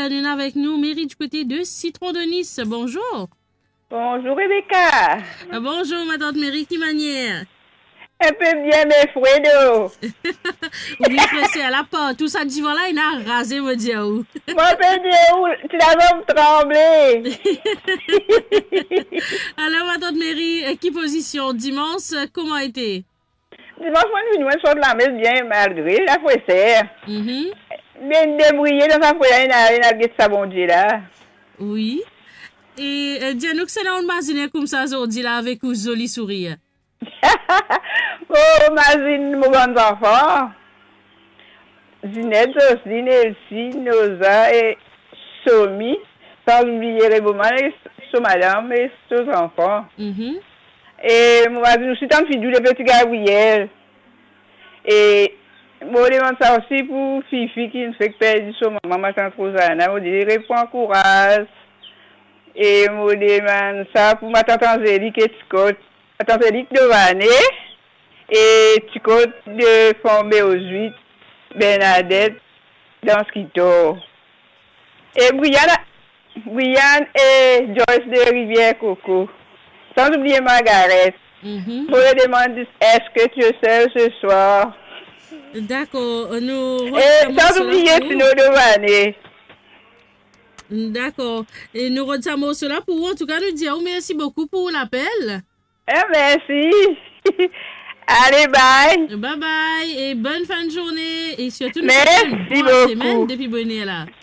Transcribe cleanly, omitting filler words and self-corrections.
nous avec nous, Mary du côté de Citron de Nice. Bonjour. Bonjour Rebecca. Bonjour ma tante Mary, qui manière? Un peu bien mes Fredo. Oui, frère, c'est à la porte. Tout ça, divan là, il a rasé, me dire où. Moi, tu l'as même tremblé. Alors, ma tante Mary, qui position? Dimanche, comment a été? Dimanche, moi, je suis de la messe bien malgré la fouessière. Bien débrouillé dans sa fouessière, il a guetté sa bon Dieu là. Oui. Et dis-nous que c'est là, on imagine comme ça, aujourd'hui là, avec un joli sourire. Oh, imagine mon bon enfant. Zinette aussi, Nelsie, Noza et Somi. Sans oublier les moments, les madame et ses enfants. Et moi, je suis en fidèle de petit Gabriel. Et moi, je demande ça aussi pour Fifi qui ne fait que perdre son maman, ma tante Rosanna. Je dis, réponds courage. Et je demande ça pour ma tante Angélique et Ticot. Ma tante Angélique de Vané. Et Ticot de Fombé aux 8. Bernadette dans Skito. Et Guyane et Joyce de Rivière-Coco. Sans oublier Margaret. Je me demande, est-ce que tu es seule ce soir? D'accord. Et sans oublier Tino Devané. D'accord. Et nous retirons cela pour vous. En tout cas, nous disons merci beaucoup pour l'appel. Merci. Allez, bye. Bye bye et bonne fin de journée. Et surtout, merci bonne beaucoup. semaine depuis bonne là.